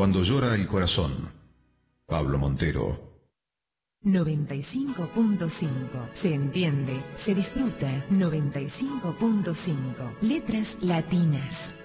cuando llora el corazón. Pablo Montero. 95.5. Se entiende, se disfruta. 95.5. Letras latinas.